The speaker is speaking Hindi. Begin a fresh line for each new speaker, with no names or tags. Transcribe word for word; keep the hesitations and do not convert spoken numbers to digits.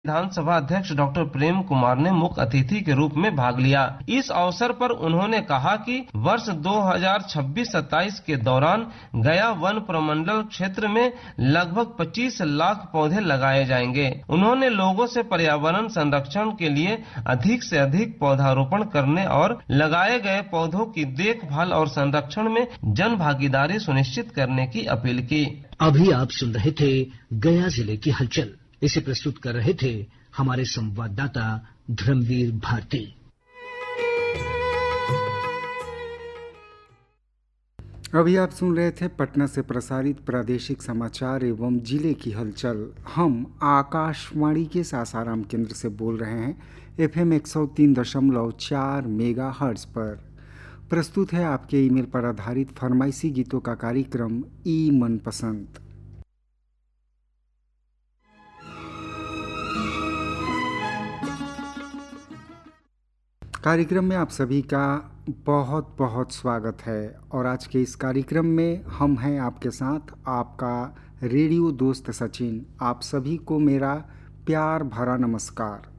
विधानसभा अध्यक्ष डॉक्टर प्रेम कुमार ने मुख्य अतिथि के रूप में भाग लिया। इस अवसर पर उन्होंने कहा कि वर्ष दो हज़ार छब्बीस सत्ताईस के दौरान गया वन प्रमंडल क्षेत्र में लगभग पच्चीस लाख पौधे लगाए जाएंगे। उन्होंने लोगों से पर्यावरण संरक्षण के लिए अधिक से अधिक पौधारोपण करने और लगाए गए पौधों की देखभाल और संरक्षण में जन भागीदारी सुनिश्चित करने की अपील की।
अभी आप सुन रहे थे गया जिले की हलचल। इसे प्रस्तुत कर रहे थे हमारे संवाददाता धर्मवीर भारती।
अभी आप सुन रहे थे पटना से प्रसारित प्रादेशिक समाचार एवं जिले की हलचल। हम आकाशवाणी के सासाराम केंद्र से बोल रहे हैं एफएम एक सौ तीन दशमलव चार मेगा हर्ट्ज पर। प्रस्तुत है आपके ईमेल पर आधारित फरमाइशी गीतों का कार्यक्रम ई मनपसंद। कार्यक्रम में आप सभी का बहुत बहुत स्वागत है और आज के इस कार्यक्रम में हम हैं आपके साथ, आपका रेडियो दोस्त सचिन। आप सभी को मेरा प्यार भरा नमस्कार।